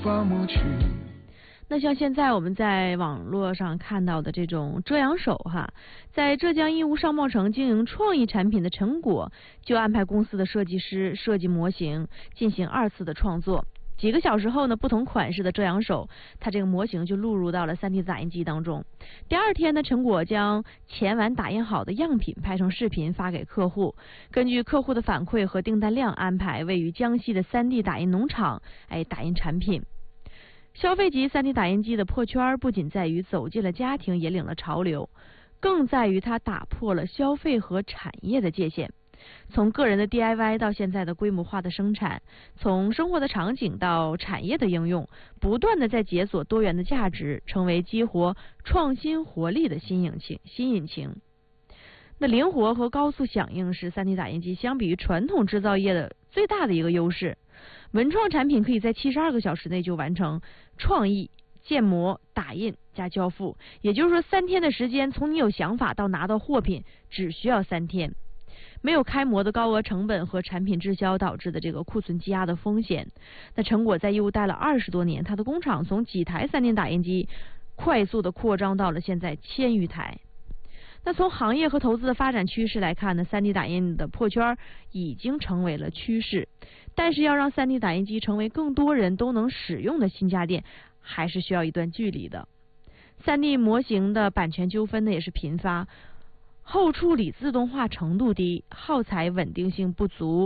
法抹去。 那像现在我们在网络上看到的这种遮阳手哈，在浙江义乌商贸城经营创意产品的陈果就安排公司的设计师设计模型进行2次的创作。几个小时后呢，不同款式的遮阳手，它这个模型就录入到了 3D 打印机当中。第2天呢，陈果将前晚打印好的样品拍成视频发给客户，根据客户的反馈和订单量安排位于江西的3D 打印农场打印产品。消费级 3D 打印机的破圈不仅在于走进了家庭，引领了潮流，更在于它打破了消费和产业的界限。从个人的 DIY 到现在的规模化的生产，从生活的场景到产业的应用，不断的在解锁多元的价值，成为激活创新活力的新引擎。那灵活和高速响应是 3D 打印机相比于传统制造业的最大的一个优势。文创产品可以在72个小时内就完成创意、建模、打印加交付，也就是说3天的时间，从你有想法到拿到货品只需要3天。没有开模的高额成本和产品滞销导致的这个库存积压的风险。那陈果在义乌待了20多年，他的工厂从几台3D 打印机快速的扩张到了现在1000余台。那从行业和投资的发展趋势来看呢， 3D 打印的破圈已经成为了趋势，但是要让 3D 打印机成为更多人都能使用的新家电，还是需要一段距离的。3D 模型的版权纠纷呢也是频发，后处理自动化程度低，耗材稳定性不足，